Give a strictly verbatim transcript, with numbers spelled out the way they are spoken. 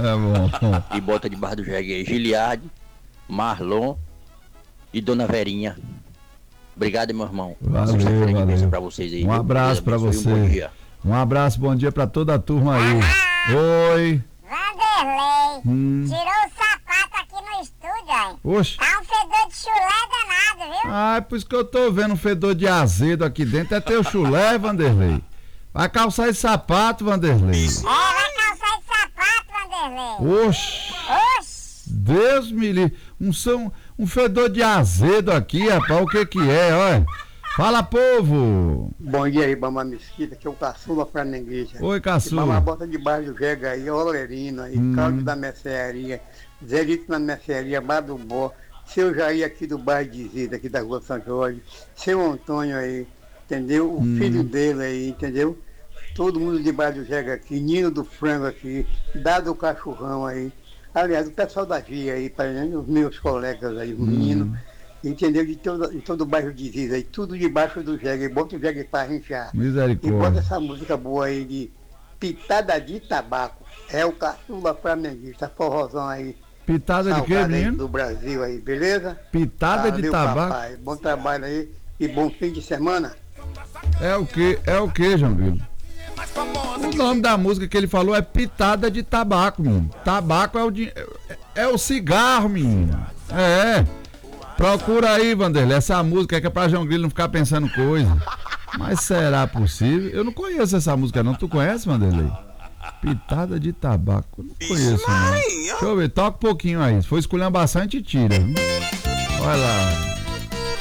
É bom. E bota debaixo do jegue aí Giliardi, Marlon e Dona Verinha. Obrigado, meu irmão. Valeu, valeu. Pra vocês aí, um abraço pra você. Um bom dia. Um abraço, bom dia pra toda a turma aí. Oi. Vanderlei, Hum. tirou o sapato aqui no estúdio, hein? Oxe. Tá um fedor de chulé danado, viu? Ah, é por isso que eu tô vendo um fedor de azedo aqui dentro. É teu chulé, Vanderlei. Vai calçar esse sapato, Vanderlei. É, vai calçar esse sapato, Vanderlei. Oxe. Oxi. Deus me livre. Um, som, um fedor de azedo aqui, rapaz. O que que é, olha? Fala, povo. Bom dia, Ribamar Mesquita, que é o Caçula Flamenguista. Oi, Caçula. Ribamar bota debaixo do Vega aí, Olerino aí, Hum. Caldo da Mercearia, Zerito na Mercearia, Bar do Bó, seu Jair aqui do bairro de Zida, aqui da rua São Jorge, seu Antônio aí, entendeu? O Hum. filho dele aí, entendeu? Todo mundo debaixo do Vega aqui, Nino do Frango aqui, Dado o Cachorrão aí. Aliás, o pessoal da Via aí, para os meus colegas aí, os Hum. meninos. Entendeu? De todo, de todo o bairro de Ziza aí, tudo debaixo do jegue, bota o jegue para rinchar. E bota Misericórdia. essa música boa aí de Pitada de Tabaco. É o Caçula Flamenguista, forrozão aí. Pitada de quê, salgado aí menino? do Brasil aí, beleza? Pitada de Valeu, tabaco. papai. Bom trabalho aí e bom fim de semana. É o que? É o que, João Grilo? O nome da música que ele falou é Pitada de Tabaco, menino. Tabaco é o, di... é o cigarro, menino. É. Procura aí, Vanderlei, essa música que é pra João Grilo não ficar pensando coisa. Mas será possível? Eu não conheço essa música não. Tu conhece, Vanderlei? Pitada de Tabaco. Eu não conheço não. Deixa eu ver, toca um pouquinho aí. Se for escolher bastante, tira. Olha lá.